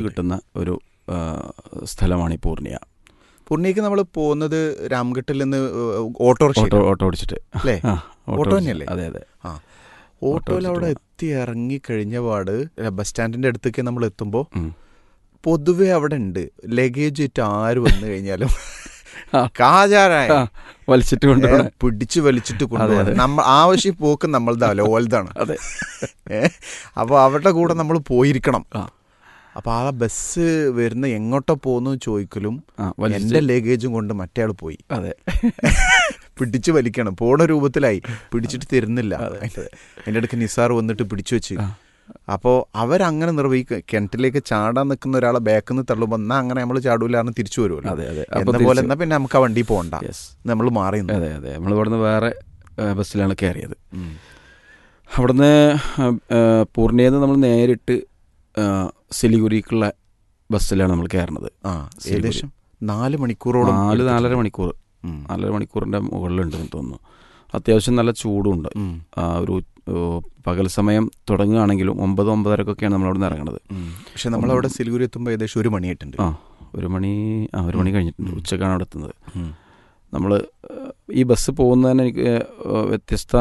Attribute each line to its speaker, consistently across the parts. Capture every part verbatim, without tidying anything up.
Speaker 1: കിട്ടുന്ന ഒരു സ്ഥലമാണ് ഈ പൂർണിയ.
Speaker 2: പൂർണിയക്ക് നമ്മൾ പോകുന്നത് രാംഘട്ടിൽ നിന്ന് ഓട്ടോറിക്ഷ
Speaker 1: ഓട്ടോ ഓട്ടോ ഓടിച്ചിട്ട്
Speaker 2: അല്ലേ? ഓട്ടോ തന്നെയല്ലേ?
Speaker 1: അതെ അതെ.
Speaker 2: ആ, ഓട്ടോയിൽ അവിടെ എത്തി ഇറങ്ങി കഴിഞ്ഞ പാട് ബസ് സ്റ്റാൻഡിന്റെ അടുത്തേക്ക് നമ്മൾ എത്തുമ്പോൾ പൊതുവെ അവിടെ ഉണ്ട് ലഗേജ് ഇട്ട് ആര് വന്നു കഴിഞ്ഞാലും കാജാരായ
Speaker 1: വലിച്ചിട്ട് കൊണ്ടുപോകണം,
Speaker 2: പിടിച്ചു വലിച്ചിട്ട് കൊണ്ടുപോകണം. നമ്മൾ ആവശ്യം പോക്ക് നമ്മളതാവല്ലോ, ഓൽതാണ്.
Speaker 1: അതെ.
Speaker 2: അപ്പോൾ അവരുടെ കൂടെ നമ്മൾ പോയിരിക്കണം. അപ്പോൾ ആ ബസ് വരുന്ന എങ്ങോട്ടോ പോകുന്നു ചോദിക്കലും എൻ്റെ ലഗേജും കൊണ്ട് മറ്റേ ആൾ പോയി.
Speaker 1: അതെ,
Speaker 2: പിടിച്ചു വലിക്കണം. പോണ രൂപത്തിലായി, പിടിച്ചിട്ട് തരുന്നില്ല. എൻ്റെ അടുക്ക് നിസാർ വന്നിട്ട് പിടിച്ചു വെച്ച്. അപ്പോൾ അവരങ്ങനെ നിർവഹിക്കും. കിണറ്റിലേക്ക് ചാടാൻ നിൽക്കുന്ന ഒരാളെ ബാക്കിൽ നിന്ന് തള്ളുമ്പോൾ എന്നാൽ അങ്ങനെ നമ്മൾ ചാടൂലാന്ന് തിരിച്ചു വരുമല്ലോ. എന്ന പോലെ എന്നാൽ പിന്നെ നമുക്ക് ആ വണ്ടി പോകണ്ട, നമ്മൾ മാറി.
Speaker 1: അതെ അതെ. നമ്മൾ ഇവിടുന്ന് വേറെ ബസ്സിലാണ് കയറിയത്. അവിടുന്ന് പൂർണിയയിൽ നിന്ന് നമ്മൾ നേരിട്ട് സിലിഗുരിക്കുള്ള ബസ്സിലാണ് നമ്മൾ കയറുന്നത്.
Speaker 2: ആ, ഏകദേശം നാല് മണിക്കൂറോളം,
Speaker 1: നാല് നാലര മണിക്കൂർ നാലര മണിക്കൂറിൻ്റെ മുകളിലുണ്ടെന്ന് തോന്നുന്നു. അത്യാവശ്യം നല്ല ചൂടുണ്ട്. ഒരു പകൽ സമയം തുടങ്ങുകയാണെങ്കിലും ഒമ്പത് ഒമ്പതരക്കൊക്കെയാണ് നമ്മളവിടെ നിന്ന് ഇറങ്ങുന്നത്.
Speaker 2: പക്ഷെ നമ്മളവിടെ സിലിഗുരി എത്തുമ്പോൾ ഏകദേശം ഒരു മണിയായിട്ടുണ്ട്.
Speaker 1: ആ, ഒരു മണി ആ ഒരു മണി കഴിഞ്ഞിട്ടുണ്ട്. ഉച്ചക്കാണ് അവിടെ എത്തുന്നത്. നമ്മൾ ഈ ബസ് പോകുന്നതന്നെ എനിക്ക് വ്യത്യസ്ത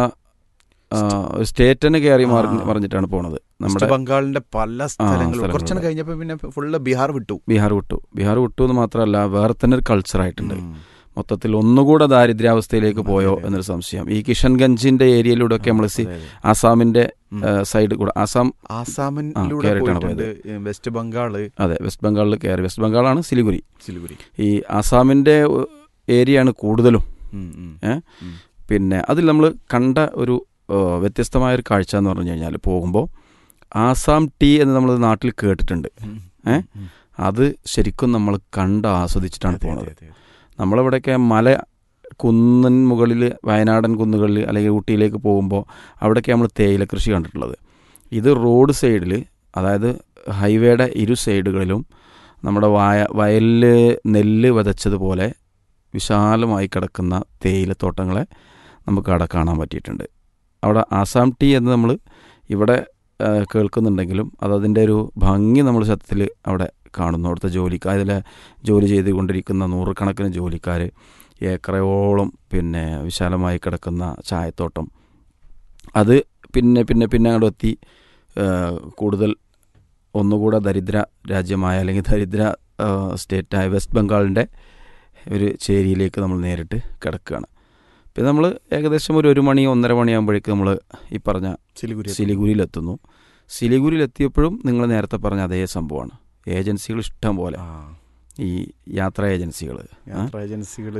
Speaker 1: സ്റ്റേറ്റ് തന്നെ കയറി മറിഞ്ഞിട്ടാണ് പോണത്. നമ്മുടെ
Speaker 2: ബംഗാളിന്റെ പല സ്ഥലങ്ങളും കുറച്ചു കഴിഞ്ഞപ്പോൾ പിന്നെ ഫുള്ള് ബീഹാർ വിട്ടു
Speaker 1: ബീഹാർ വിട്ടു ബീഹാർ വിട്ടു എന്ന് മാത്രമല്ല, വേറെ തന്നെ ഒരു കൾച്ചറായിട്ടുണ്ട്. മൊത്തത്തിൽ ഒന്നുകൂടെ ദാരിദ്ര്യാവസ്ഥയിലേക്ക് പോയോ എന്നൊരു സംശയം. ഈ കിഷൻഗഞ്ചിന്റെ ഏരിയയിലൂടെ ഒക്കെ നമ്മൾ ആസാമിന്റെ സൈഡ് കൂടെ ആസാം
Speaker 2: ആസാമിലൂടെ പോയിട്ടുണ്ട്. വെസ്റ്റ് ബംഗാള്,
Speaker 1: അതെ, വെസ്റ്റ് ബംഗാളിൽ കയറി. വെസ്റ്റ് ബംഗാളാണ് സിലിഗുരി.
Speaker 2: സിലിഗുരി
Speaker 1: ഈ ആസാമിന്റെ ഏരിയയാണ് കൂടുതലും. ഏഹ് പിന്നെ അതിൽ നമ്മൾ കണ്ട ഒരു വ്യത്യസ്തമായൊരു കാഴ്ച എന്ന് പറഞ്ഞു കഴിഞ്ഞാൽ, പോകുമ്പോൾ ആസാം ടീ എന്ന് നമ്മൾ നാട്ടിൽ കേട്ടിട്ടുണ്ട്. ഏഹ് അത് ശരിക്കും നമ്മൾ കണ്ട് ആസ്വദിച്ചിട്ടാണ് പോകുന്നത്. നമ്മളിവിടെയൊക്കെ മല കുന്നിൻ മുകളിൽ, വയനാടൻ കുന്നുകളിൽ അല്ലെങ്കിൽ ഊട്ടിയിലേക്ക് പോകുമ്പോൾ അവിടെയൊക്കെ നമ്മൾ തേയില കൃഷി കണ്ടിട്ടുള്ളത്. ഇത് റോഡ് സൈഡിൽ, അതായത് ഹൈവേയുടെ ഇരു സൈഡുകളിലും നമ്മുടെ വയ വയലിൽ നെല്ല് വിതച്ചതുപോലെ വിശാലമായി കിടക്കുന്ന തേയിലത്തോട്ടങ്ങളെ നമുക്ക് അവിടെ കാണാൻ പറ്റിയിട്ടുണ്ട്. അവിടെ ആസാം ടീ എന്ന് നമ്മൾ ഇവിടെ കേൾക്കുന്നുണ്ടെങ്കിലും അതതിൻ്റെ ഒരു ഭംഗി നമ്മൾ സത്യത്തിൽ അവിടെ കാണുന്നു. അവിടുത്തെ ജോലിക്കാർ, അതിൽ ജോലി ചെയ്തുകൊണ്ടിരിക്കുന്ന നൂറുകണക്കിന് ജോലിക്കാർ, ഏക്കറയോളം പിന്നെ വിശാലമായി കിടക്കുന്ന ചായത്തോട്ടം, അത് പിന്നെ പിന്നെ പിന്നെ അങ്ങോട്ട് എത്തി കൂടുതൽ ഒന്നുകൂടെ ദരിദ്ര രാജ്യമായ അല്ലെങ്കിൽ ദരിദ്ര സ്റ്റേറ്റായ വെസ്റ്റ് ബംഗാളിൻ്റെ ഒരു ചേരിയിലേക്ക് നമ്മൾ നേരിട്ട് കിടക്കുകയാണ്. പിന്നെ നമ്മൾ ഏകദേശം ഒരു ഒരു മണി ഒന്നര മണിയാകുമ്പോഴേക്ക് നമ്മൾ ഈ പറഞ്ഞ
Speaker 2: സിലിഗുരി
Speaker 1: സിലിഗുരിയിലെത്തുന്നു. സിലിഗുരിയിലെത്തിയപ്പോഴും നിങ്ങൾ നേരത്തെ പറഞ്ഞ അതേ സംഭവമാണ്. ഏജൻസികൾ ഇഷ്ടം പോലെ, ഈ യാത്രാ ഏജൻസികൾ
Speaker 2: ഏജൻസികൾ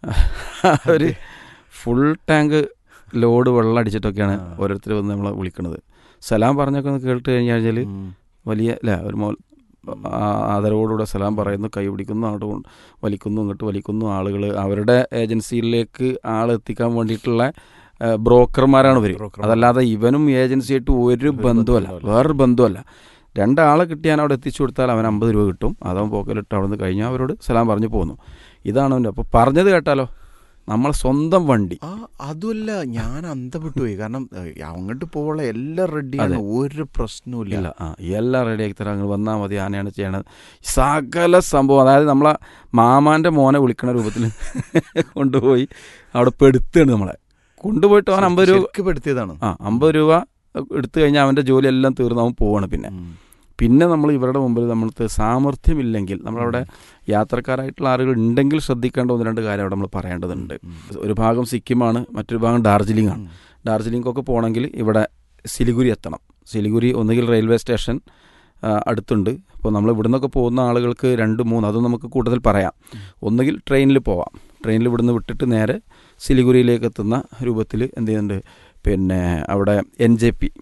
Speaker 1: ഒരു ഫുൾ ടാങ്ക് ലോഡ് വെള്ളം അടിച്ചിട്ടൊക്കെയാണ് ഓരോരുത്തർ വന്ന് നമ്മളെ വിളിക്കുന്നത്. സലാം പറഞ്ഞൊക്കെ ഒന്ന് കേട്ട് കഴിഞ്ഞ് കഴിഞ്ഞാൽ വലിയ അല്ലേ, ഒരു മോൾ ആദരവോടുകൂടെ സലാം പറയുന്നു, കൈ പിടിക്കുന്നു, അങ്ങോട്ട് വലിക്കുന്നു, ഇങ്ങോട്ട് വലിക്കുന്നു. ആളുകൾ അവരുടെ ഏജൻസിയിലേക്ക് ആളെത്തിക്കാൻ വേണ്ടിയിട്ടുള്ള ബ്രോക്കർമാരാണ് ഇവർ. അതല്ലാതെ ഇവനും ഏജൻസിയായിട്ട് ഒരു ബന്ധമല്ല, വേറൊരു ബന്ധമല്ല. രണ്ടാളെ കിട്ടിയാൽ അവിടെ എത്തിച്ചു കൊടുത്താൽ അവൻ അമ്പത് രൂപ കിട്ടും. അതവൻ പോക്കലിട്ട് അവിടെ നിന്ന് കഴിഞ്ഞാൽ അവരോട് സലാം പറഞ്ഞു പോകുന്നു. ഇതാണ് അവൻ്റെ. അപ്പോൾ പറഞ്ഞത് കേട്ടാലോ, നമ്മളെ സ്വന്തം വണ്ടി.
Speaker 2: ആ, അതുമല്ല, ഞാൻ അന്തപ്പെട്ടു പോയി. കാരണം അങ്ങോട്ട് പോകാനുള്ള എല്ലാം റെഡിയാണ്, ഒരു പ്രശ്നവും ഇല്ല.
Speaker 1: ആ, എല്ലാം റെഡിയാക്കി തരാം, അങ്ങ് വന്നാൽ മതി, ആനയാണ് ചെയ്യണത്, സകല സംഭവം. അതായത് നമ്മളെ മാമാൻ്റെ മോനെ വിളിക്കണ രൂപത്തിൽ കൊണ്ടുപോയി അവിടെ പെടുത്തുകയാണ്. നമ്മളെ കൊണ്ടുപോയിട്ട് അവൻ അമ്പത് രൂപ
Speaker 2: പെടുത്തിയതാണ്.
Speaker 1: ആ അമ്പത് രൂപ എടുത്തു കഴിഞ്ഞാൽ അവൻ്റെ ജോലിയെല്ലാം തീർന്ന് അവൻ പോവാണ്. പിന്നെ പിന്നെ നമ്മൾ ഇവരുടെ മുമ്പിൽ നമ്മൾക്ക് സാമർഥ്യമില്ലെങ്കിൽ, നമ്മളവിടെ യാത്രക്കാരായിട്ടുള്ള ആളുകൾ ഉണ്ടെങ്കിൽ ശ്രദ്ധിക്കേണ്ട ഒന്ന് രണ്ട് കാര്യം അവിടെ നമ്മൾ പറയേണ്ടതുണ്ട്. ഒരു ഭാഗം സിക്കിമാണ്, മറ്റൊരു ഭാഗം ഡാർജിലിംഗ് ആണ്. ഡാർജിലിംഗൊക്കെ പോകണമെങ്കിൽ ഇവിടെ സിലിഗുരി എത്തണം. സിലിഗുരി ഒന്നുകിൽ റെയിൽവേ സ്റ്റേഷൻ അടുത്തുണ്ട്. അപ്പോൾ നമ്മൾ ഇവിടെ നിന്നൊക്കെ പോകുന്ന ആളുകൾക്ക് രണ്ട് മൂന്ന് അതും നമുക്ക് കൂടുതൽ പറയാം. ഒന്നുകിൽ ട്രെയിനിൽ പോവാം. ട്രെയിനിൽ ഇവിടുന്ന് വിട്ടിട്ട് നേരെ സിലിഗുരിയിലേക്ക് എത്തുന്ന രൂപത്തിൽ എന്ത് ചെയ്യുന്നുണ്ട്, പിന്നെ അവിടെ N J P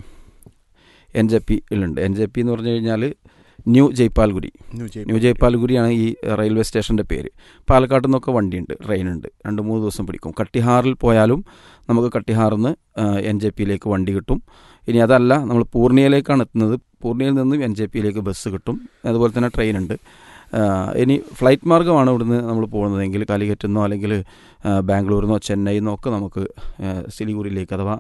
Speaker 1: N J പിയിലുണ്ട്. N J P എന്ന് പറഞ്ഞു കഴിഞ്ഞാൽ ന്യൂ ജയ്പാൽഗുരി. ന്യൂ ജയ്പാൽഗുരിയാണ് ഈ റെയിൽവേ സ്റ്റേഷൻ്റെ പേര്. പാലക്കാട്ടിൽ നിന്നൊക്കെ വണ്ടിയുണ്ട്, ട്രെയിനുണ്ട്. രണ്ട് മൂന്ന് ദിവസം പിടിക്കും. കട്ടിഹാറിൽ പോയാലും നമുക്ക് കട്ടിഹാറിൽ നിന്ന് എൻ ജെ പിയിലേക്ക് വണ്ടി കിട്ടും. ഇനി അതല്ല, നമ്മൾ പൂർണിയയിലേക്കാണ് എത്തുന്നത്. പൂർണിയയിൽ നിന്ന് എൻ ജെ പിയിലേക്ക് ബസ് കിട്ടും. അതുപോലെ തന്നെ ട്രെയിനുണ്ട്. ഇനി ഫ്ലൈറ്റ് മാർഗ്ഗമാണ് ഇവിടുന്ന് നമ്മൾ പോകുന്നതെങ്കിൽ കാലിക്കറ്റിൽ നിന്നോ അല്ലെങ്കിൽ ബാംഗ്ലൂരിൽ നിന്നോ ചെന്നൈയിൽ നിന്നോ ഒക്കെ നമുക്ക് സിലിഗുരിയിലേക്ക് അഥവാ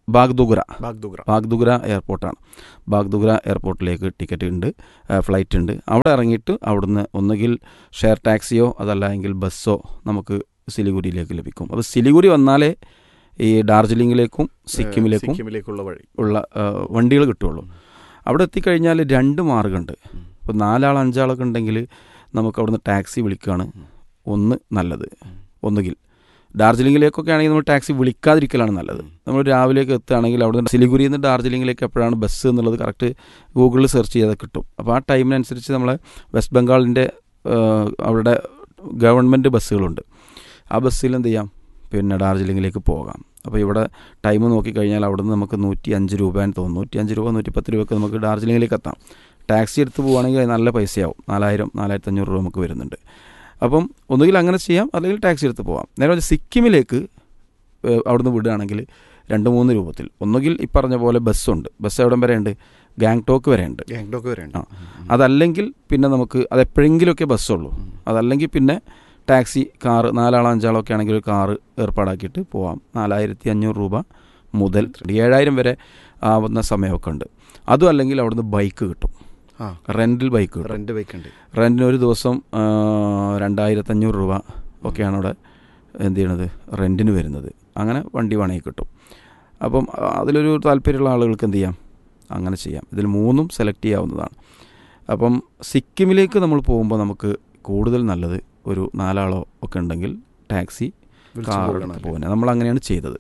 Speaker 1: ബാഗ്ദുഗ്ര
Speaker 2: ബാഗ്ദുഗ്ര
Speaker 1: ബാഗ്ദുഗ്ര എയർപോർട്ടാണ്. ബാഗ്ദുഗ്ര എയർപോർട്ടിലേക്ക് ടിക്കറ്റ് ഉണ്ട്, ഫ്ലൈറ്റ് ഉണ്ട്. അവിടെ ഇറങ്ങിയിട്ട് അവിടുന്ന് ഒന്നുകിൽ ഷെയർ ടാക്സിയോ അതല്ല എങ്കിൽ ബസ്സോ നമുക്ക് സിലിഗുരിയിലേക്ക് ലഭിക്കും. അപ്പോൾ സിലിഗുരി വന്നാലേ ഈ ഡാർജിലിങ്ങിലേക്കും സിക്കിമിലേക്കും
Speaker 2: സിക്കിമിലേക്കുള്ള വഴി
Speaker 1: ഉള്ള വണ്ടികൾ കിട്ടുള്ളൂ. അവിടെ എത്തിക്കഴിഞ്ഞാൽ രണ്ട് മാർഗ്ഗമുണ്ട്. ഇപ്പോൾ നാലാൾ അഞ്ചാളൊക്കെ ഉണ്ടെങ്കിൽ നമുക്ക് അവിടുന്ന് ടാക്സി വിളിക്കുകയാണ് ഒന്ന് നല്ലത്. ഒന്നുകിൽ ഡാർജിലിങ്ങിലേക്കൊക്കെ ആണെങ്കിൽ നമ്മൾ ടാക്സി വിളിക്കാതിരിക്കലാണ് നല്ലത്. നമ്മൾ രാവിലേക്ക് എത്തുകയാണെങ്കിൽ അവിടുന്ന് സിലിഗുരിയിൽ നിന്ന് ഡാർജിലിങ്ങിലേക്ക് എപ്പോഴാണ് ബസ് എന്നുള്ളത് കറക്റ്റ് ഗൂഗിളിൽ സെർച്ച് ചെയ്താൽ കിട്ടും. അപ്പോൾ ആ ടൈമിനനുസരിച്ച് നമ്മളെ വെസ്റ്റ് ബംഗാളിൻ്റെ അവരുടെ ഗവൺമെൻറ് ബസ്സുകളുണ്ട്. ആ ബസ്സിൽ എന്ത് ചെയ്യാം, പിന്നെ ഡാർജിലിങ്ങിലേക്ക് പോകാം. അപ്പോൾ ഇവിടെ ടൈം നോക്കിക്കഴിഞ്ഞാൽ അവിടുന്ന് നമുക്ക് നൂറ്റി അഞ്ച് രൂപയെന്ന് തോന്നുന്നു. നൂറ്റി അഞ്ച് രൂപ നൂറ്റിപ്പത്ത് രൂപയ്ക്ക് നമുക്ക് ഡാർജിലിങ്ങിലേക്ക് എത്താം. ടാക്സി എടുത്ത് പോവുകയാണെങ്കിൽ നല്ല പൈസയാവും, നാലായിരം നാലായിരത്തി അഞ്ഞൂറ് രൂപ നമുക്ക് വരുന്നുണ്ട്. അപ്പം ഒന്നുകിൽ അങ്ങനെ ചെയ്യാം, അല്ലെങ്കിൽ ടാക്സി എടുത്ത് പോകാം. നേരെ സിക്കിമിലേക്ക് അവിടുന്ന് വിടുകയാണെങ്കിൽ രണ്ട് മൂന്ന് രൂപത്തിൽ. ഒന്നുകിൽ ഈ പറഞ്ഞ പോലെ ബസ്സുണ്ട്. ബസ് എവിടം വരെ ഉണ്ട്? ഗാങ്ടോക്ക് വരെ ഉണ്ട്.
Speaker 2: ഗാങ്ടോക്ക് വരെ ഉണ്ട്.
Speaker 1: ആ, അതല്ലെങ്കിൽ പിന്നെ നമുക്ക് അതെപ്പോഴെങ്കിലുമൊക്കെ ബസ്സുള്ളൂ. അതല്ലെങ്കിൽ പിന്നെ ടാക്സി, കാറ്, നാലാളോ അഞ്ചാളോ ഒക്കെ ആണെങ്കിൽ ഒരു കാറ് ഏർപ്പാടാക്കിയിട്ട് പോവാം. നാലായിരത്തി അഞ്ഞൂറ് രൂപ മുതൽ ഏഴായിരം വരെ ആവുന്ന സമയമൊക്കെ ഉണ്ട്. അതും അല്ലെങ്കിൽ അവിടുന്ന് ബൈക്ക് കിട്ടും, റെൻറ്റിൽ ബൈക്ക് കിട്ടും.
Speaker 2: റെൻറ്റ് ബൈക്ക് ഉണ്ട്.
Speaker 1: റെൻറ്റിന് ഒരു ദിവസം രണ്ടായിരത്തഞ്ഞൂറ് രൂപ ഒക്കെയാണ് അവിടെ എന്ത് ചെയ്യണത്, റെൻറ്റിന് വരുന്നത്. അങ്ങനെ വണ്ടി വേണമെങ്കിൽ കിട്ടും. അപ്പം അതിലൊരു താല്പര്യമുള്ള ആളുകൾക്ക് എന്ത് ചെയ്യാം, അങ്ങനെ ചെയ്യാം. ഇതിൽ മൂന്നും സെലക്ട് ചെയ്യാവുന്നതാണ്. അപ്പം സിക്കിമിലേക്ക് നമ്മൾ പോകുമ്പോൾ നമുക്ക് കൂടുതൽ നല്ലത് ഒരു നാലാളോ ഒക്കെ ഉണ്ടെങ്കിൽ ടാക്സി, കാർ പോകുന്നത്. നമ്മൾ അങ്ങനെയാണ് ചെയ്തത്.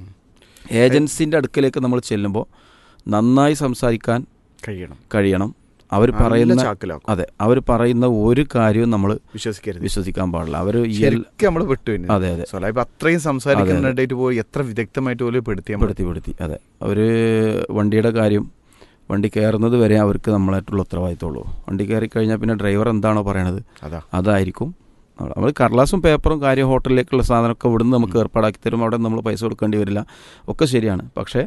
Speaker 1: ഏജൻസിൻ്റെ അടുക്കലേക്ക് നമ്മൾ ചെല്ലുമ്പോൾ നന്നായി സംസാരിക്കാൻ കഴിയണം കഴിയണം അവർ പറയുന്ന അതെ അവർ പറയുന്ന ഒരു കാര്യവും നമ്മൾ
Speaker 2: വിശ്വസിക്കരുത്,
Speaker 1: വിശ്വസിക്കാൻ പാടില്ല. അവർ
Speaker 2: നമ്മൾ വിട്ടു. അതെ അതെ അത്രയും സംസാരിക്കുന്നുണ്ടായിട്ട് പോയി എത്ര വിദഗ്ധമായിട്ട് പോലും പെടുത്തി
Speaker 1: പെടുത്തി പെടുത്തി അതെ അവർ വണ്ടിയുടെ കാര്യം, വണ്ടി കയറുന്നത് വരെ അവർക്ക് നമ്മളായിട്ടുള്ള ഉത്തരവാദിത്തമുള്ളൂ. വണ്ടി കയറി കഴിഞ്ഞാൽ പിന്നെ ഡ്രൈവർ എന്താണോ പറയണത് അതായിരിക്കും. നമ്മൾ കടലാസും പേപ്പറും കാര്യം ഹോട്ടലിലേക്കുള്ള സാധനമൊക്കെ ഇവിടുന്ന് നമുക്ക് ഏർപ്പാടാക്കി തരും. അവിടെ നമ്മൾ പൈസ കൊടുക്കേണ്ടി വരില്ല, ഒക്കെ ശരിയാണ്. പക്ഷേ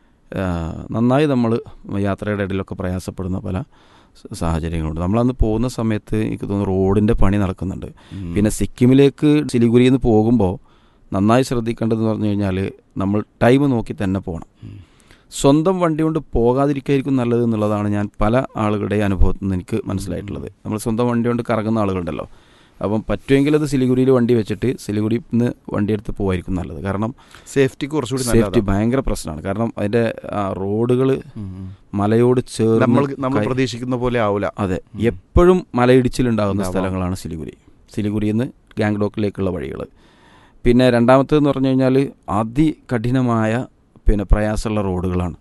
Speaker 1: നന്നായി നമ്മൾ യാത്രയുടെ ഇടയിലൊക്കെ പ്രയാസപ്പെടുന്ന പല സാഹചര്യങ്ങളുണ്ട്. നമ്മളന്ന് പോകുന്ന സമയത്ത് എനിക്ക് തോന്നുന്നു റോഡിൻ്റെ പണി നടക്കുന്നുണ്ട്. പിന്നെ സിക്കിമിലേക്ക് സിലിഗുരിയിൽ നിന്ന് പോകുമ്പോൾ നന്നായി ശ്രദ്ധിക്കേണ്ടതെന്ന് പറഞ്ഞു കഴിഞ്ഞാൽ നമ്മൾ ടൈം നോക്കി തന്നെ പോകണം. സ്വന്തം വണ്ടി കൊണ്ട് പോകാതിരിക്കായിരിക്കും നല്ലത് എന്നുള്ളതാണ് ഞാൻ പല ആളുകളുടെ അനുഭവത്തിൽ നിന്ന് എനിക്ക് മനസ്സിലായിട്ടുള്ളത്. നമ്മൾ സ്വന്തം വണ്ടി കൊണ്ട് കറങ്ങുന്ന ആളുകളുണ്ടല്ലോ, അപ്പം പറ്റുമെങ്കിൽ അത് സിലിഗുരിയിൽ വണ്ടി വെച്ചിട്ട് സിലിഗുരിയിൽ നിന്ന് വണ്ടിയെടുത്ത് പോകായിരിക്കും നല്ലത്. കാരണം
Speaker 2: സേഫ്റ്റിക്ക് കുറച്ചുകൂടി
Speaker 1: സേഫ്റ്റി ഭയങ്കര പ്രശ്നമാണ്. കാരണം അതിൻ്റെ റോഡുകൾ മലയോട് ചേർന്ന്
Speaker 2: നമ്മൾ പ്രതീക്ഷിക്കുന്ന പോലെ ആവില്ല.
Speaker 1: അതെ, എപ്പോഴും മലയിടിച്ചിലുണ്ടാകുന്ന സ്ഥലങ്ങളാണ് സിലിഗുരി. സിലിഗുരിയിൽ നിന്ന് ഗാങ്ടോക്കിലേക്കുള്ള വഴികൾ. പിന്നെ രണ്ടാമത്തേതെന്ന് പറഞ്ഞു കഴിഞ്ഞാൽ അതികഠിനമായ പിന്നെ പ്രയാസമുള്ള റോഡുകളാണ്.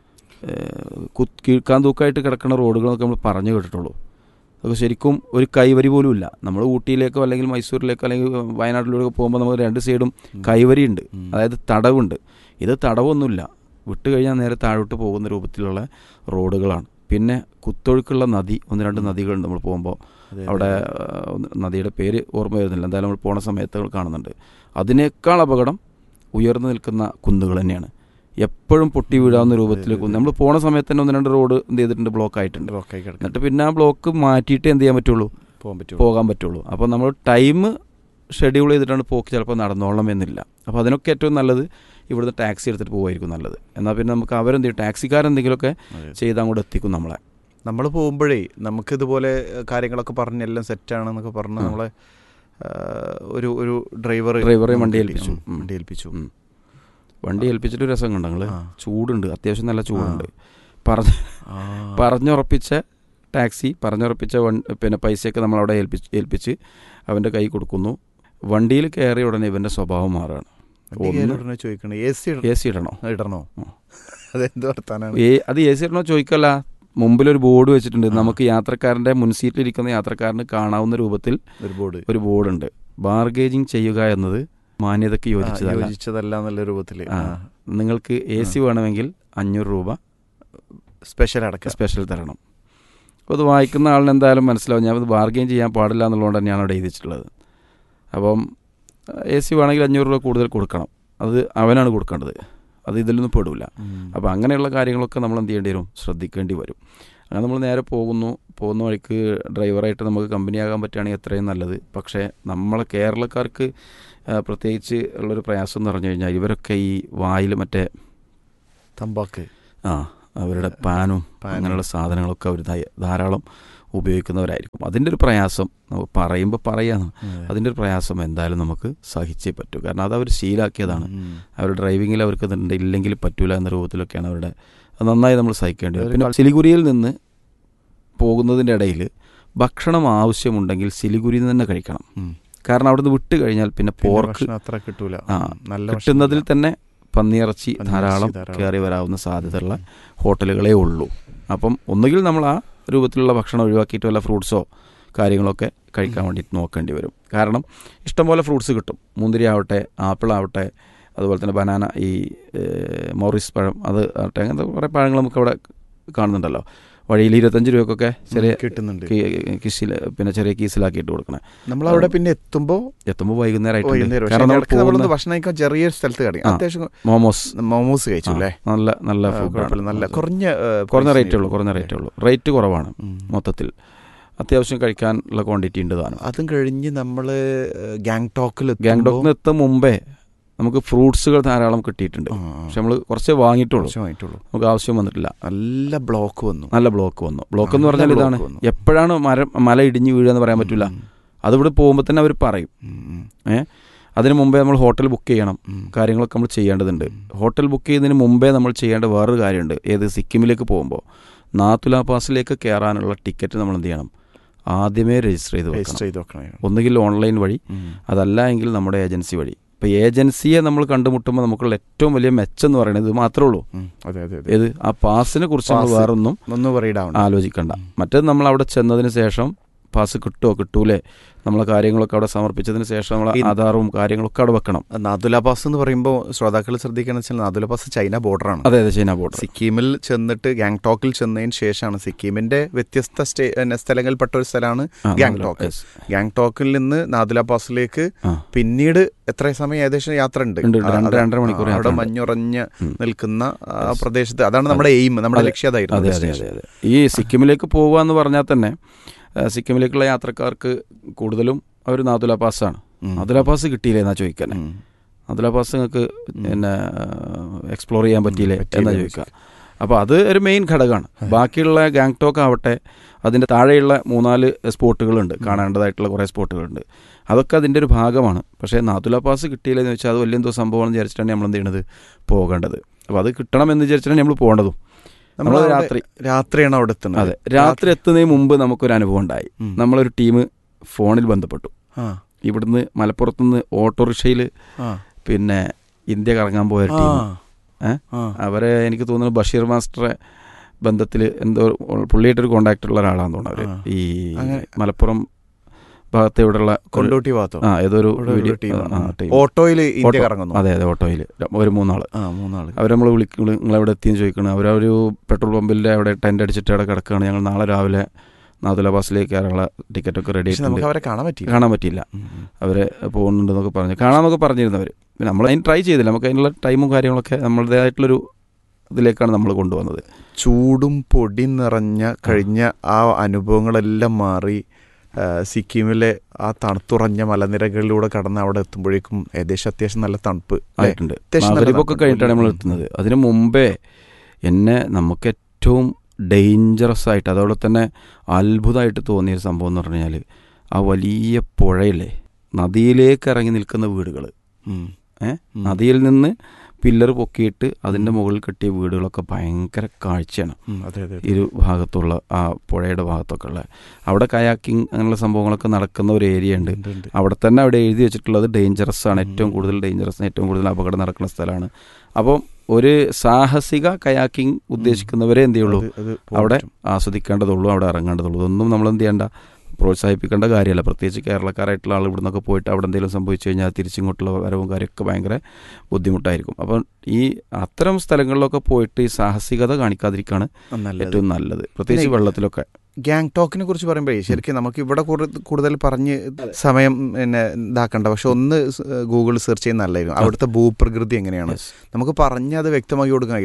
Speaker 1: കീഴ്ക്കാൻ തൂക്കായിട്ട് കിടക്കുന്ന റോഡുകളൊക്കെ നമ്മൾ പറഞ്ഞു കേട്ടിട്ടുള്ളൂ. അതൊക്കെ ശരിക്കും ഒരു കൈവരി പോലും ഇല്ല. നമ്മൾ ഊട്ടിയിലേക്കോ അല്ലെങ്കിൽ മൈസൂരിലേക്കോ അല്ലെങ്കിൽ വയനാട്ടിലൂടെ പോകുമ്പോൾ നമുക്ക് രണ്ട് സൈഡും കൈവരിയുണ്ട്, അതായത് തടവുണ്ട്. ഇത് തടവൊന്നുമില്ല, വിട്ട് കഴിഞ്ഞാൽ നേരെ താഴോട്ട് പോകുന്ന രൂപത്തിലുള്ള റോഡുകളാണ്. പിന്നെ കുത്തൊഴുക്കുള്ള നദി, ഒന്ന് രണ്ട് നദികളുണ്ട് നമ്മൾ പോകുമ്പോൾ. അവിടെ നദിയുടെ പേര് ഓർമ്മ വരുന്നില്ല, എന്തായാലും നമ്മൾ പോണ സമയത്ത് കാണുന്നുണ്ട്. അതിനേക്കാൾ അപകടം ഉയർന്നു നിൽക്കുന്ന കുന്നുകൾ തന്നെയാണ്. എപ്പോഴും പൊട്ടി വീഴാവുന്ന രൂപത്തിൽ നമ്മൾ പോണ സമയത്ത് തന്നെ ഒന്ന് രണ്ട് റോഡ് എന്ത് ചെയ്തിട്ടുണ്ട്, ബ്ലോക്ക് ആയിട്ടുണ്ട്. എന്നിട്ട് പിന്നെ ആ ബ്ലോക്ക് മാറ്റിയിട്ട് എന്ത് ചെയ്യാൻ പറ്റുള്ളൂ, പോകാൻ പറ്റുള്ളൂ. അപ്പോൾ നമ്മൾ ടൈം ഷെഡ്യൂൾ ചെയ്തിട്ടാണ് പോക്ക് ചിലപ്പോൾ നടന്നോളണം എന്നില്ല. അപ്പോൾ അതിനൊക്കെ ഏറ്റവും നല്ലത് ഇവിടുന്ന് ടാക്സി എടുത്തിട്ട് പോകുമായിരിക്കും നല്ലത്. എന്നാൽ പിന്നെ നമുക്ക് അവരെന്ത് ചെയ്യും, ടാക്സിക്കാരെന്തെങ്കിലുമൊക്കെ ചെയ്ത് അങ്ങോട്ട് എത്തിക്കും നമ്മളെ.
Speaker 2: നമ്മൾ പോകുമ്പോഴേ നമുക്കിതുപോലെ കാര്യങ്ങളൊക്കെ പറഞ്ഞ് എല്ലാം സെറ്റാണെന്നൊക്കെ പറഞ്ഞ് നമ്മളെ ഒരു ഒരു ഡ്രൈവർ
Speaker 1: ഡ്രൈവറെ വണ്ടി ഏൽപ്പിച്ചു
Speaker 2: വണ്ടി ഏൽപ്പിച്ചു
Speaker 1: വണ്ടി ഏൽപ്പിച്ചിട്ട് രസം കണ്ടു ഞങ്ങൾ. ചൂടുണ്ട്, അത്യാവശ്യം നല്ല ചൂടുണ്ട്. പറഞ്ഞ് പറഞ്ഞുറപ്പിച്ച ടാക്സി, പറഞ്ഞുറപ്പിച്ച പിന്നെ പൈസയൊക്കെ നമ്മളവിടെ ഏൽപ്പിച്ച് ഏൽപ്പിച്ച് അവൻ്റെ കൈ കൊടുക്കുന്നു. വണ്ടിയിൽ കയറിയ ഉടനെ ഇവൻ്റെ സ്വഭാവം മാറുകയാണ്.
Speaker 2: ചോദിക്കണം എ സി ഇടണോ ഇടണോ അതെന്ത് വർത്താനാണ്?
Speaker 1: അത് എ സി ഇടണോ ചോദിക്കല്ല, മുമ്പിലൊരു ബോർഡ് വെച്ചിട്ടുണ്ട്. നമുക്ക് യാത്രക്കാരൻ്റെ മുൻസീറ്റിലിരിക്കുന്ന യാത്രക്കാരന് കാണാവുന്ന രൂപത്തിൽ ഒരു ബോർഡ് ഒരു ബോർഡുണ്ട്. ബാർഗേജിങ് ചെയ്യുക എന്നത് മാന്യതയ്ക്ക് യോജിച്ചതല്ല
Speaker 2: യോജിച്ചതല്ല എന്നുള്ള രൂപത്തിൽ.
Speaker 1: നിങ്ങൾക്ക് എ സി വേണമെങ്കിൽ അഞ്ഞൂറ് രൂപ
Speaker 2: സ്പെഷ്യൽ അടക്കം
Speaker 1: സ്പെഷ്യൽ തരണം. അപ്പോൾ അത് വായിക്കുന്ന ആളിന് എന്തായാലും മനസ്സിലാവും ഞാൻ അത് ബാർഗെയിൻ ചെയ്യാൻ പാടില്ല എന്നുള്ളതുകൊണ്ട് തന്നെയാണ് അവിടെ എഴുതിച്ചിട്ടുള്ളത്. അപ്പം എ സി വേണമെങ്കിൽ അഞ്ഞൂറ് രൂപ കൂടുതൽ കൊടുക്കണം, അത് അവനാണ് കൊടുക്കേണ്ടത്, അത് ഇതിലൊന്നും പെടില്ല. അപ്പോൾ അങ്ങനെയുള്ള കാര്യങ്ങളൊക്കെ നമ്മൾ എന്ത് ചെയ്യേണ്ടി വരും, ശ്രദ്ധിക്കേണ്ടി വരും. അങ്ങനെ നമ്മൾ നേരെ പോകുന്നു. പോകുന്ന വഴിക്ക് ഡ്രൈവറായിട്ട് നമുക്ക് കമ്പനിയാകാൻ പറ്റുകയാണെങ്കിൽ എത്രയും നല്ലത്. പക്ഷേ നമ്മളെ കേരളക്കാർക്ക് പ്രത്യേകിച്ച് ഉള്ളൊരു പ്രയാസം എന്ന് പറഞ്ഞു കഴിഞ്ഞാൽ ഇവരൊക്കെ ഈ വായിൽ മറ്റേ
Speaker 2: തമ്പാക്ക്
Speaker 1: ആ അവരുടെ പാനും അങ്ങനെയുള്ള സാധനങ്ങളൊക്കെ അവർ ധാരാളം ഉപയോഗിക്കുന്നവരായിരിക്കും. അതിൻ്റെ ഒരു പ്രയാസം നമുക്ക് പറയുമ്പോൾ പറയാന്ന് അതിൻ്റെ ഒരു പ്രയാസം എന്തായാലും നമുക്ക് സഹിച്ചേ പറ്റൂ. കാരണം അത് അവർ ശീലാക്കിയതാണ്. അവരുടെ ഡ്രൈവിങ്ങിൽ അവർക്ക് ഇതുണ്ട് ഇല്ലെങ്കിൽ പറ്റൂല എന്ന രൂപത്തിലൊക്കെയാണ് അവരുടെ അത് നന്നായി നമ്മൾ സഹിക്കേണ്ടി വരും. പിന്നെ സിലിഗുരിയിൽ നിന്ന് പോകുന്നതിൻ്റെ ഇടയിൽ ഭക്ഷണം ആവശ്യമുണ്ടെങ്കിൽ സിലിഗുരിയിൽ നിന്ന് തന്നെ കഴിക്കണം. കാരണം അവിടുന്ന് വിട്ട് കഴിഞ്ഞാൽ പിന്നെ പോർക്ക്
Speaker 2: അത്ര കിട്ടൂല.
Speaker 1: ആ കിട്ടുന്നതിൽ തന്നെ പന്നിയിറച്ചി ധാരാളം കയറി വരാവുന്ന സാധ്യതയുള്ള ഹോട്ടലുകളേ ഉള്ളൂ. അപ്പം ഒന്നുകിൽ നമ്മൾ ആ രൂപത്തിലുള്ള ഭക്ഷണം ഒഴിവാക്കിയിട്ട് വല്ല ഫ്രൂട്ട്സോ കാര്യങ്ങളൊക്കെ കഴിക്കാൻ വേണ്ടിയിട്ട് നോക്കേണ്ടി വരും. കാരണം ഇഷ്ടംപോലെ ഫ്രൂട്ട്സ് കിട്ടും. മുന്തിരി ആവട്ടെ, ആപ്പിൾ ആവട്ടെ, അതുപോലെ തന്നെ ബനാന, ഈ മോറിസ് പഴം അത് ആവട്ടെ, അങ്ങനത്തെ കുറേ പഴങ്ങൾ നമുക്ക് അവിടെ കാണുന്നുണ്ടല്ലോ. വഴിയിൽ ഇരുപത്തഞ്ച് രൂപക്കൊക്കെ ചെറിയ
Speaker 2: കിട്ടുന്നുണ്ട്.
Speaker 1: കിസിൽ പിന്നെ ചെറിയ കീസിലാക്കിയിട്ട് കൊടുക്കണേ.
Speaker 2: നമ്മളവിടെ പിന്നെ എത്തുമ്പോൾ
Speaker 1: എത്തുമ്പോൾ വൈകുന്നേരം
Speaker 2: ഭക്ഷണം കഴിക്കാൻ ചെറിയ സ്ഥലത്ത് കഴിയും. അത്യാവശ്യം
Speaker 1: മോമോസ്
Speaker 2: മോമോസ് കഴിച്ചു അല്ലേ?
Speaker 1: നല്ല നല്ല ഫുഡ്,
Speaker 2: നല്ല കുറഞ്ഞ
Speaker 1: കുറഞ്ഞ റേറ്റേ ഉള്ളൂ കുറഞ്ഞ റേറ്റേ ഉള്ളൂ റേറ്റ് കുറവാണ് മൊത്തത്തിൽ. അത്യാവശ്യം കഴിക്കാനുള്ള ക്വാണ്ടിറ്റി ഉണ്ട് താനും.
Speaker 2: അതും കഴിഞ്ഞ് നമ്മൾ ഗാങ്ടോക്കിൽ
Speaker 1: ഗാങ്ടോക്കിൽ എത്തും മുമ്പേ നമുക്ക് ഫ്രൂട്ട്സുകൾ ധാരാളം കിട്ടിയിട്ടുണ്ട്. പക്ഷെ നമ്മൾ കുറച്ച് വാങ്ങിയിട്ടുള്ളൂ, നമുക്ക് ആവശ്യം വന്നിട്ടില്ല.
Speaker 2: നല്ല ബ്ലോക്ക് വന്നു
Speaker 1: നല്ല ബ്ലോക്ക് വന്നു ബ്ലോക്ക് എന്ന് പറഞ്ഞാൽ ഇതാണ്, എപ്പോഴാണ് മരം മല ഇടിഞ്ഞ് വീഴുക എന്ന് പറയാൻ പറ്റില്ല. അതിവിടെ പോകുമ്പോൾ തന്നെ അവർ പറയും. ഏഹ് അതിന് മുമ്പേ നമ്മൾ ഹോട്ടൽ ബുക്ക് ചെയ്യണം, കാര്യങ്ങളൊക്കെ നമ്മൾ ചെയ്യേണ്ടതുണ്ട്. ഹോട്ടൽ ബുക്ക് ചെയ്യുന്നതിന് മുമ്പേ നമ്മൾ ചെയ്യേണ്ട വേറൊരു കാര്യമുണ്ട്. ഏത് സിക്കിമിലേക്ക് പോകുമ്പോൾ നാത്തുല പാസിലേക്ക് കയറാനുള്ള ടിക്കറ്റ് നമ്മൾ എന്ത് ചെയ്യണം, ആദ്യമേ രജിസ്റ്റർ ചെയ്ത് വെക്കണം. ഒന്നുകിൽ ഓൺലൈൻ വഴി, അതല്ല എങ്കിൽ നമ്മുടെ ഏജൻസി വഴി. ഇപ്പോൾ ഏജൻസിയെ നമ്മൾ കണ്ടുമുട്ടുമ്പോൾ നമുക്കുള്ള ഏറ്റവും വലിയ മെച്ചം എന്ന് പറയുന്നത് ഇത് മാത്രമേ ഉള്ളൂ. ഏത് ആ പാസിനെ കുറിച്ച് നമ്മൾ വേറൊന്നും ആലോചിക്കണ്ട. മറ്റേത് നമ്മൾ അവിടെ ചെന്നതിന് ശേഷം പാസ് കിട്ടുമോ കിട്ടൂലേ, നമ്മളെ കാര്യങ്ങളൊക്കെ അവിടെ സമർപ്പിച്ചതിന് ശേഷം നമ്മൾ ആധാറും കാര്യങ്ങളൊക്കെ അവിടെ വെക്കണം.
Speaker 2: നാതുല പാസ് എന്ന് പറയുമ്പോൾ ശ്രോതാക്കൾ ശ്രദ്ധിക്കുകയെന്ന് വെച്ചാൽ നാതുല പാസ് ചൈന ബോർഡറാണ്.
Speaker 1: അതെ അതെ ചൈന ബോർഡർ.
Speaker 2: സിക്കിമിൽ ചെന്നിട്ട് ഗാങ്ടോക്കിൽ ചെന്നതിന് ശേഷമാണ്, സിക്കിമിന്റെ വ്യത്യസ്ത സ്റ്റേ സ്ഥലങ്ങളിൽപ്പെട്ട ഒരു സ്ഥലമാണ് ഗാങ്ടോക്ക്. ഗാങ്ടോക്കിൽ നിന്ന് നാതുല പാസിലേക്ക് പിന്നീട് എത്ര സമയം ഏകദേശം യാത്ര ഉണ്ട്,
Speaker 1: രണ്ടര മണിക്കൂർ.
Speaker 2: അവിടെ മഞ്ഞുറഞ്ഞ് നിൽക്കുന്ന പ്രദേശത്ത് അതാണ് നമ്മുടെ എയിം, നമ്മുടെ ലക്ഷ്യം അതായിരുന്നു.
Speaker 1: അതെ അതെ അതെ. ഈ സിക്കിമിലേക്ക് പോകുക എന്ന് പറഞ്ഞാൽ തന്നെ സിക്കിമിലേക്കുള്ള യാത്രക്കാർക്ക് കൂടുതലും അവർ നാതുല പാസ്സാണ്. നാതുല പാസ് കിട്ടിയില്ലേ എന്നാ ചോദിക്കാൻ. നാതുല പാസ് നിങ്ങൾക്ക് പിന്നെ എക്സ്പ്ലോർ ചെയ്യാൻ പറ്റിയില്ലേ എന്നാ ചോദിക്കുക. അപ്പോൾ അത് ഒരു മെയിൻ ഘടകമാണ്. ബാക്കിയുള്ള ഗാങ്ടോക്ക് ആവട്ടെ, അതിൻ്റെ താഴെയുള്ള മൂന്നാല് സ്പോട്ടുകളുണ്ട്, കാണേണ്ടതായിട്ടുള്ള കുറേ സ്പോട്ടുകളുണ്ട്. അതൊക്കെ അതിൻ്റെ ഒരു ഭാഗമാണ്. പക്ഷേ നാതുല പാസ് കിട്ടിയില്ലെന്ന് വെച്ചാൽ അത് വലിയ എന്തോ സംഭവമാണെന്ന് വിചാരിച്ചിട്ടാണ് നമ്മൾ എന്ത് ചെയ്യണത്, പോകേണ്ടത്. അപ്പോൾ അത് കിട്ടണമെന്ന് വിചാരിച്ചിട്ടാണ് നമ്മൾ പോകേണ്ടതും. നമ്മൾ രാത്രി
Speaker 2: രാത്രിയാണ് അവിടെ എത്തുന്നത്.
Speaker 1: അതെ, രാത്രി എത്തുന്നതിന് മുമ്പ് നമുക്കൊരു അനുഭവം ഉണ്ടായി. നമ്മളൊരു ടീം ഫോണിൽ ബന്ധപ്പെട്ടു. ഇവിടുന്ന് മലപ്പുറത്തുനിന്ന് ഓട്ടോറിക്ഷയിൽ പിന്നെ ഇന്ത്യ കറങ്ങാൻ പോയ ടീം. ഏഹ് അവരെ എനിക്ക് തോന്നുന്നു ബഷീർ മാസ്റ്ററെ ബന്ധത്തിൽ എന്തോ പുള്ളിയായിട്ടൊരു കോണ്ടാക്ട് ഉള്ള ഒരാളാണെന്ന് തോന്നുന്നു. അവർ ഈ മലപ്പുറം ഭാഗത്ത് ഇവിടെയുള്ള
Speaker 2: കൊണ്ടോട്ടി ഭാഗത്തോ
Speaker 1: ആ ഏതൊരു
Speaker 2: ഓട്ടോയിൽ കറങ്ങുന്നു.
Speaker 1: അതെ അതെ, ഓട്ടോയിൽ ഒരു മൂന്നാള്
Speaker 2: മൂന്നാള്
Speaker 1: അവർ നമ്മൾ വിളിക്കും, നിങ്ങളെവിടെ എത്തിയെന്ന് ചോദിക്കണം. അവരൊരു പെട്രോൾ പമ്പിൻ്റെ അവിടെ ടെൻ്റ് അടിച്ചിട്ട് അവിടെ കിടക്കുകയാണ്. ഞങ്ങൾ നാളെ രാവിലെ നാതുല പാസിലേക്ക് കയറാനുള്ള ടിക്കറ്റൊക്കെ റെഡി ആയിട്ട്
Speaker 2: അവരെ കാണാൻ പറ്റി
Speaker 1: കാണാൻ പറ്റിയില്ല. അവരെ പോകുന്നുണ്ടെന്നൊക്കെ പറഞ്ഞു, കാണാമെന്നൊക്കെ പറഞ്ഞിരുന്നവർ. പിന്നെ നമ്മൾ അതിന് ട്രൈ ചെയ്തില്ല. നമുക്ക് അതിനുള്ള ടൈമും കാര്യങ്ങളൊക്കെ നമ്മളുടേതായിട്ടുള്ളൊരു ഇതിലേക്കാണ് നമ്മൾ കൊണ്ടുവന്നത്.
Speaker 2: ചൂടും പൊടി നിറഞ്ഞ കഴിഞ്ഞ ആ അനുഭവങ്ങളെല്ലാം മാറി സിക്കിമിലെ ആ തണുത്തുറഞ്ഞ മലനിരകളിലൂടെ കടന്ന് അവിടെ എത്തുമ്പോഴേക്കും ഏകദേശം അത്യാവശ്യം നല്ല തണുപ്പ്
Speaker 1: ആയിട്ടുണ്ട്. മഗ്‌രിബൊക്കെ കഴിഞ്ഞിട്ടാണ് നമ്മൾ എത്തുന്നത്. അതിന് മുമ്പേ എന്നെ നമുക്ക് ഏറ്റവും ഡേഞ്ചറസ് ആയിട്ട് അതോടെ തന്നെ അത്ഭുതമായിട്ട് തോന്നിയ സംഭവം എന്ന് പറഞ്ഞു കഴിഞ്ഞാൽ ആ വലിയ പുഴയിലെ നദിയിലേക്ക് ഇറങ്ങി നിൽക്കുന്ന വീടുകൾ. ഏഹ് നദിയിൽ നിന്ന് പില്ലർ പൊക്കിയിട്ട് അതിൻ്റെ മുകളിൽ കെട്ടിയ വീടുകളൊക്കെ ഭയങ്കര കാഴ്ചയാണ്. ഇരു ഭാഗത്തുള്ള ആ പുഴയുടെ ഭാഗത്തൊക്കെ ഉള്ള അവിടെ കയാക്കിങ് അങ്ങനെയുള്ള സംഭവങ്ങളൊക്കെ നടക്കുന്ന ഒരു ഏരിയ ഉണ്ട്. അവിടെ തന്നെ അവിടെ എഴുതി വെച്ചിട്ടുള്ളത് ഡേഞ്ചറസ് ആണ്, ഏറ്റവും കൂടുതൽ ഡേഞ്ചറസ്, ഏറ്റവും കൂടുതൽ അപകടം നടക്കുന്ന സ്ഥലമാണ്. അപ്പം ഒരു സാഹസിക കയാക്കിങ് ഉദ്ദേശിക്കുന്നവരെ എന്ത് ചെയ്യുള്ളൂ, അവിടെ ആസ്വദിക്കേണ്ടതുള്ളൂ, അവിടെ ഇറങ്ങേണ്ടതുള്ളൂ. ഇതൊന്നും നമ്മൾ എന്ത് ചെയ്യേണ്ട, പ്രോത്സാഹിപ്പിക്കേണ്ട കാര്യമല്ല. പ്രത്യേകിച്ച് കേരളക്കാരായിട്ടുള്ള ആൾ ഇവിടെ നിന്നൊക്കെ പോയിട്ട് അവിടെ എന്തെങ്കിലും സംഭവിച്ചു കഴിഞ്ഞാൽ തിരിച്ചിങ്ങോട്ടുള്ള വരവും കാര്യമൊക്കെ ഭയങ്കര ബുദ്ധിമുട്ടായിരിക്കും. അപ്പം ഈ അത്തരം സ്ഥലങ്ങളിലൊക്കെ പോയിട്ട് ഈ സാഹസികത കാണിക്കാതിരിക്കുകയാണ് ഏറ്റവും നല്ലത്, പ്രത്യേകിച്ച് വെള്ളത്തിലൊക്കെ.
Speaker 2: ഗാങ്ടോക്കിനെ കുറിച്ച് പറയുമ്പോഴേ ശരിക്കും നമുക്ക് ഇവിടെ കൂടുതൽ പറഞ്ഞ് സമയം പിന്നെ ഇതാക്കണ്ട. പക്ഷെ ഒന്ന് ഗൂഗിൾ സെർച്ച് ചെയ്യുന്ന നല്ലതായിരുന്നു. അവിടുത്തെ ഭൂപ്രകൃതി എങ്ങനെയാണ് നമുക്ക് പറഞ്ഞ് അത് വ്യക്തമാക്കി കൊടുക്കാൻ കഴിയില്ല.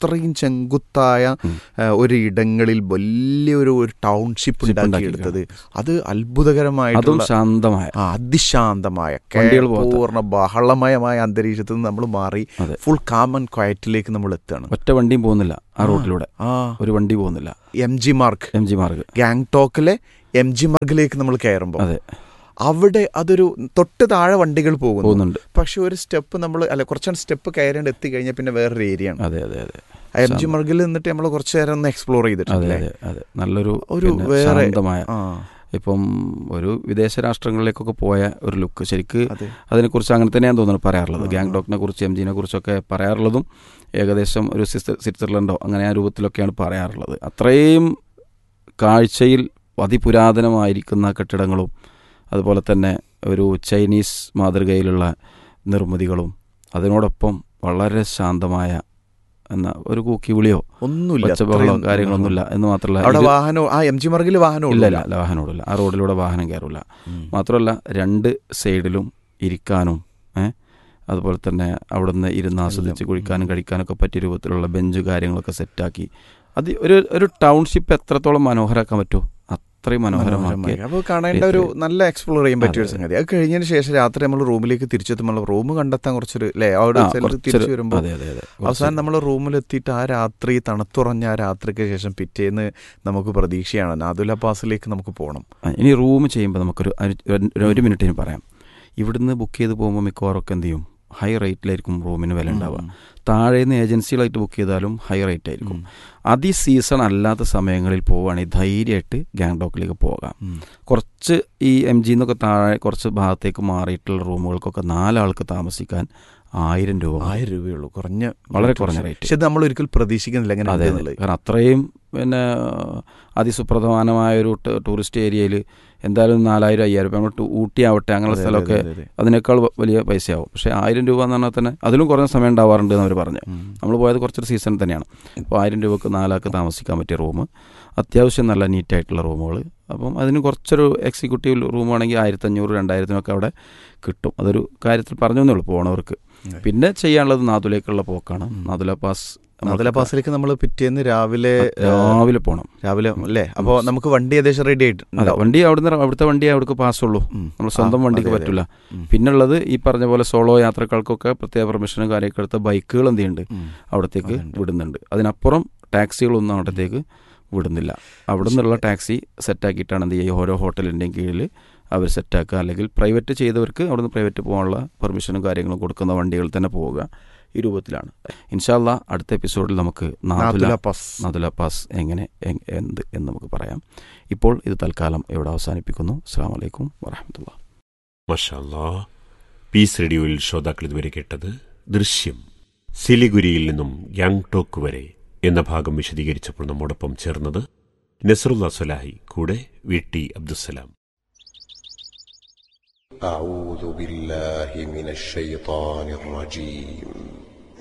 Speaker 2: അത്രയും ചെങ്കുത്തായ ഒരു ഇടങ്ങളിൽ വലിയൊരു ഒരു ടൗൺഷിപ്പ് ഉണ്ടാക്കിയെടുത്തത് അത് അത്ഭുതകരമായിട്ടുള്ള
Speaker 1: ശാന്തമായ
Speaker 2: അതിശാന്തമായ പൂർണ്ണ ബഹളമയമായ അന്തരീക്ഷത്തിൽ നിന്ന് നമ്മൾ മാറി ഫുൾ കാം ആൻഡ് ക്വയറ്റിലേക്ക് നമ്മൾ എത്തുകയാണ്.
Speaker 1: ഒറ്റ വണ്ടിയും പോകുന്നില്ല ആ റോഡിലൂടെ, ഒരു വണ്ടി പോകുന്നില്ല.
Speaker 2: M G Marg
Speaker 1: M G Marg
Speaker 2: ഗാങ്ടോക്കിലെ M G മാർഗിലേക്ക് നമ്മൾ കയറുമ്പോൾ
Speaker 1: അതെ
Speaker 2: അവിടെ അതൊരു തൊട്ട് താഴെ വണ്ടികൾ
Speaker 1: പോകുന്നുണ്ട്.
Speaker 2: പക്ഷെ ഒരു സ്റ്റെപ്പ് നമ്മൾ അല്ല കുറച്ചാണ് സ്റ്റെപ്പ് കയറേണ്ട എത്തി കഴിഞ്ഞാൽ പിന്നെ വേറൊരു ഏരിയ ആണ്.
Speaker 1: അതെ അതെ അതെ
Speaker 2: എം ജി മാർഗിൽ നിന്നിട്ട് നമ്മൾ കുറച്ചു നേരം ഒന്ന് എക്സ്പ്ലോർ ചെയ്തിട്ടുണ്ട്.
Speaker 1: അതെ നല്ലൊരു
Speaker 2: ഒരു വേറെ
Speaker 1: ഇപ്പം ഒരു വിദേശ രാഷ്ട്രങ്ങളിലേക്കൊക്കെ പോയ ഒരു ലുക്ക് ശരിക്ക് അതിനെക്കുറിച്ച് അങ്ങനെ തന്നെയാണ് തോന്നുന്നത് പറയാറുള്ളത്. ഗാങ്ടോക്കിനെ കുറിച്ച് എം ജിനെ കുറിച്ചൊക്കെ പറയാറുള്ളതും ഏകദേശം ഒരു സ്വിറ്റ്സർലൻഡോ അങ്ങനെ ആ രൂപത്തിലൊക്കെയാണ് പറയാറുള്ളത്. അത്രയും കാഴ്ചയിൽ അതിപുരാതനമായിരിക്കുന്ന കെട്ടിടങ്ങളും അതുപോലെ തന്നെ ഒരു ചൈനീസ് മാതൃകയിലുള്ള നിർമ്മിതികളും അതിനോടൊപ്പം വളരെ ശാന്തമായ എന്ന ഒരു കൂക്കി വിളിയോ
Speaker 2: ഒന്നുമില്ല,
Speaker 1: കാര്യങ്ങളൊന്നുമില്ല എന്ന് മാത്രമല്ല
Speaker 2: അവിടെ വാഹനം ആ എം ജി മാർഗിൽ വാഹനം
Speaker 1: ഇല്ല ഇല്ല വാഹനമില്ല, ആ റോഡിലൂടെ വാഹനം കയറില്ല. മാത്രമല്ല രണ്ട് സൈഡിലും ഇരിക്കാനും ഏഹ് അതുപോലെ തന്നെ അവിടുന്ന് ഇരുന്ന് ആസ്വദിച്ച് കുഴിക്കാനും കഴിക്കാനൊക്കെ പറ്റിയ രൂപത്തിലുള്ള ബെഞ്ച് കാര്യങ്ങളൊക്കെ സെറ്റാക്കി അത് ഒരു ഒരു ടൗൺഷിപ്പ് എത്രത്തോളം മനോഹരമാക്കാൻ പറ്റുമോ അത്രയും മനോഹരമാക്കി.
Speaker 2: അപ്പോൾ കാണേണ്ട ഒരു നല്ല എക്സ്പ്ലോർ ചെയ്യാൻ പറ്റിയ ഒരു സംഗതി. അത് കഴിഞ്ഞതിന് ശേഷം രാത്രി നമ്മൾ റൂമിലേക്ക് തിരിച്ചെത്തുമ്പോൾ റൂം കണ്ടെത്താൻ കുറച്ചൊരു അല്ലേ അവിടെ തിരിച്ചു വരുമ്പോൾ അവസാനം നമ്മൾ റൂമിലെത്തിയിട്ട് ആ രാത്രി തണുത്തുറഞ്ഞ ആ രാത്രിക്ക് ശേഷം പിറ്റേന്ന് നമുക്ക് പ്രതീക്ഷയാണ് നാദുല പാസിലേക്ക് നമുക്ക് പോകണം.
Speaker 1: ഇനി റൂം ചെയ്യുമ്പോൾ നമുക്കൊരു ഒരു മിനിറ്റിന് പറയാം. ഇവിടുന്ന് ബുക്ക് ചെയ്ത് പോകുമ്പോൾ മിക്കവാറൊക്കെ എന്ത് ചെയ്യും ഹൈ റേറ്റിലായിരിക്കും റൂമിന് വില ഉണ്ടാവുക. താഴേന്ന് ഏജൻസികളായിട്ട് ബുക്ക് ചെയ്താലും ഹൈ റേറ്റ് ആയിരിക്കും. അതി സീസൺ അല്ലാത്ത സമയങ്ങളിൽ പോവുകയാണെങ്കിൽ ധൈര്യമായിട്ട് ഗാങ്ടോക്കിലേക്ക് പോകാം. കുറച്ച് ഈ എം ജിന്നൊക്കെ താഴെ കുറച്ച് ഭാഗത്തേക്ക് മാറിയിട്ടുള്ള റൂമുകൾക്കൊക്കെ നാലാൾക്ക് താമസിക്കാൻ ആയിരം രൂപ
Speaker 2: ആയിരം രൂപയുള്ളൂ, കുറഞ്ഞ
Speaker 1: വളരെ കുറഞ്ഞ റേറ്റ്.
Speaker 2: പക്ഷെ നമ്മൾ ഒരിക്കൽ പ്രതീക്ഷിക്കുന്നില്ല അങ്ങനെ.
Speaker 1: അതെ കാരണം അത്രയും പിന്നെ അതിസുപ്രധാനമായ ഒരു ടൂറിസ്റ്റ് ഏരിയയിൽ എന്തായാലും നാലായിരം അയ്യായിരം രൂപ നമ്മൾ ഊട്ടി ആവട്ടെ അങ്ങനെയുള്ള സ്ഥലമൊക്കെ അതിനേക്കാൾ വലിയ പൈസയാവും. പക്ഷേ ആയിരം രൂപ എന്ന് പറഞ്ഞാൽ തന്നെ അതിലും കുറഞ്ഞ സമയം ഉണ്ടാവാറുണ്ട് എന്ന് അവർ പറഞ്ഞു. നമ്മൾ പോയത് കുറച്ചൊരു സീസൺ തന്നെയാണ്. അപ്പോൾ ആയിരം രൂപക്ക് നാലാൾക്ക് താമസിക്കാൻ പറ്റിയ റൂം, അത്യാവശ്യം നല്ല നീറ്റായിട്ടുള്ള റൂമുകൾ. അപ്പം അതിന് കുറച്ചൊരു എക്സിക്യൂട്ടീവ് റൂമാണെങ്കിൽ ആയിരത്തഞ്ഞൂറ് രണ്ടായിരത്തിനൊക്കെ അവിടെ കിട്ടും. അതൊരു കാര്യത്തിൽ പറഞ്ഞു തന്നേ ഉള്ളൂ പോണവർക്ക്. പിന്നെ ചെയ്യാനുള്ളത് നാദുലേക്കുള്ള പോക്കാണ്. നാദുല പാസ്
Speaker 2: നാദുല പാസിലേക്ക് നമ്മൾ പിറ്റേന്ന് രാവിലെ
Speaker 1: രാവിലെ പോകണം.
Speaker 2: രാവിലെ അല്ലേ? അപ്പോൾ നമുക്ക് വണ്ടി ഏകദേശം റെഡി ആയിട്ട്
Speaker 1: വണ്ടി അവിടുന്ന് അവിടുത്തെ വണ്ടി അവിടേക്ക് പാസ്സുള്ളൂ, നമ്മൾ സ്വന്തം വണ്ടിക്ക് പറ്റില്ല. പിന്നുള്ളത് ഈ പറഞ്ഞ പോലെ സോളോ യാത്രകൾക്കൊക്കെ പ്രത്യേക പെർമിഷനും കാര്യമൊക്കെ എടുത്ത ബൈക്കുകൾ എന്ത് ചെയ്യുന്നുണ്ട് അവിടത്തേക്ക് വിടുന്നുണ്ട്. അതിനപ്പുറം ടാക്സികളൊന്നും അവിടത്തേക്ക് വിടുന്നില്ല. അവിടെ നിന്നുള്ള ടാക്സി സെറ്റാക്കിയിട്ടാണ് എന്ത് ചെയ്യുക ഓരോ ഹോട്ടലിൻ്റെയും കീഴിൽ അവർ സെറ്റാക്കുക. അല്ലെങ്കിൽ പ്രൈവറ്റ് ചെയ്തവർക്ക് അവിടുന്ന് പ്രൈവറ്റ് പോകാനുള്ള പെർമിഷനും കാര്യങ്ങളും കൊടുക്കുന്ന വണ്ടികൾ തന്നെ പോവുക. ഈ രൂപത്തിലാണ്. ഇൻഷാ അല്ലാഹ് അടുത്ത എപ്പിസോഡിൽ നമുക്ക് നാദുല പാസ് നാദുല പാസ് എങ്ങനെ എന്ത് എന്ന് നമുക്ക് പറയാം. ഇപ്പോൾ ഇത് തൽക്കാലം ഇവിടെ അവസാനിപ്പിക്കുന്നു. അസ്സലാമു അലൈക്കും വറഹ്മത്തുള്ളാഹി.
Speaker 3: മാഷാ അല്ലാഹ്. പീസ് റേഡിയോയിൽ ശ്രോതാക്കൾ ഇതുവരെ കേട്ടത് ദൃശ്യം സിലിഗുരിയിൽ നിന്നും ഗാങ്ടോക്ക് വരെ എന്ന ഭാഗം വിശദീകരിച്ചപ്പോൾ നമ്മോടൊപ്പം ചേർന്നത് നസ്റുല്ലാ സ്വലാഹി, കൂടെ വി ടി അബ്ദുസ്സലാം.
Speaker 4: أعوذ بالله من الشيطان الرجيم